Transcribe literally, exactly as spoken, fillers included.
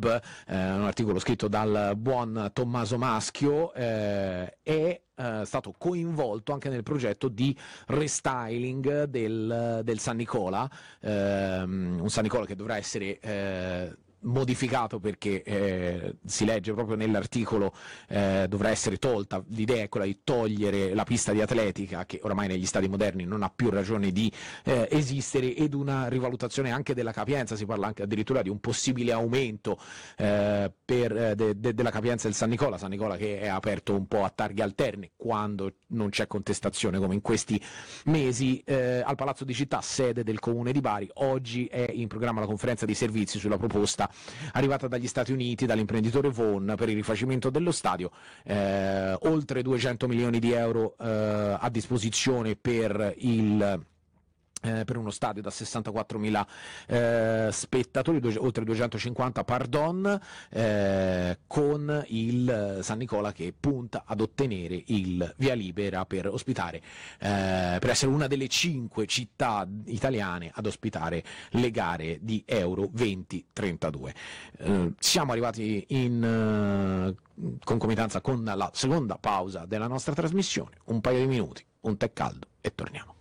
Web, eh, un articolo scritto dal buon Tommaso Maschio, eh, è eh, stato coinvolto anche nel progetto di restyling del, del San Nicola, ehm, un San Nicola che dovrà essere eh, modificato perché eh, si legge proprio nell'articolo eh, dovrà essere tolta, l'idea è quella di togliere la pista di atletica che ormai negli stadi moderni non ha più ragione di eh, esistere, ed una rivalutazione anche della capienza, si parla anche addirittura di un possibile aumento eh, per, eh, de, de, della capienza del San Nicola, San Nicola che è aperto un po' a targhe alterne quando non c'è contestazione come in questi mesi, eh, al Palazzo di Città, sede del Comune di Bari. Oggi è in programma la conferenza di servizi sulla proposta arrivata dagli Stati Uniti, dall'imprenditore Vaughan per il rifacimento dello stadio, eh, oltre duecento milioni di euro eh, a disposizione per il Eh, per uno stadio da sessantaquattromila eh, spettatori, due, oltre duecentocinquanta, pardon, eh, con il San Nicola che punta ad ottenere il via libera per ospitare, eh, per essere una delle cinque città italiane ad ospitare le gare di Euro duemilatrentadue. Eh, siamo arrivati in eh, concomitanza con la seconda pausa della nostra trasmissione, un paio di minuti, un tè caldo e torniamo.